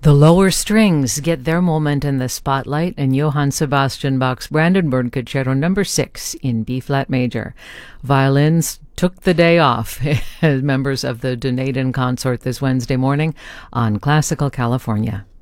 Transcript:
The lower strings get their moment in the spotlight, and Johann Sebastian Bach's Brandenburg Concerto No. 6 in B-flat major. Violins took the day off as members of the Dunedin Consort this Wednesday morning on Classical California.